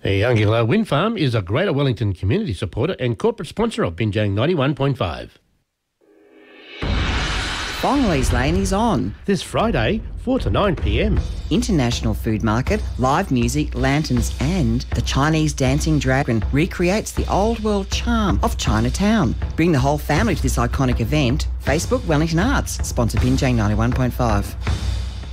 Youngilla Wind Farm is a Greater Wellington community supporter and corporate sponsor of Binjang 91.5. Bongley's Lane is on. This Friday, 4 to 9 p.m. International Food Market, live music, lanterns and the Chinese Dancing Dragon recreates the old world charm of Chinatown. Bring the whole family to this iconic event. Facebook Wellington Arts, sponsor Binjang 91.5.